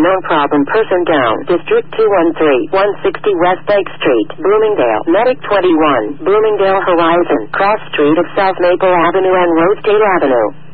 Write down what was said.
unknown problem person down. District 213, 160 West Lake Street, Bloomingdale. Medic 21, Bloomingdale Horizon, cross street of South Maple Avenue and Rosedale Avenue.